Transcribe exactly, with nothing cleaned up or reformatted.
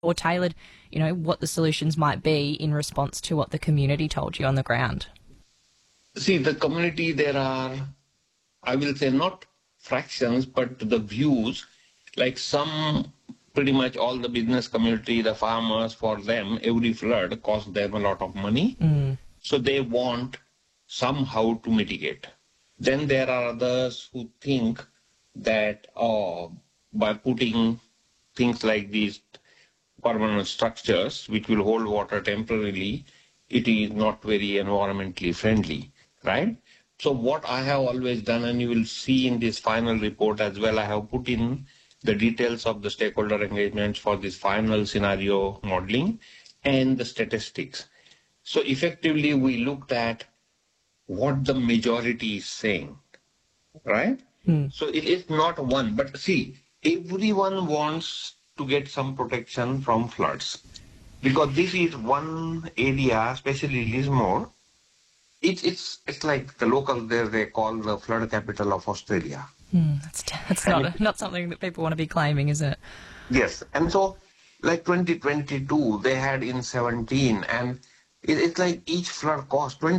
or tailored, you know, what the solutions might be in response to what the community told you on the ground? See, the community, there are, I will say, not fractions, but the views, like some, pretty much all the business community, the farmers, for them, every flood costs them a lot of money. Mm. So they want somehow to mitigate. Then there are others who think that oh, by putting things like these permanent structures, which will hold water temporarily, it is not very environmentally friendly, right? So what I have always done, and you will see in this final report as well, I have put in the details of the stakeholder engagements for this final scenario modeling and the statistics. So effectively, we looked at what the majority is saying, right? Mm. So it is not one, but see, everyone wants to get some protection from floods because this is one area, especially Lismore. It's it's it's like the locals there, they call the flood capital of Australia. Mm. That's that's And not a, not something that people want to be claiming, is it? yes, and so like twenty twenty-two, they had in seventeen, and it, it's like each flood cost twenty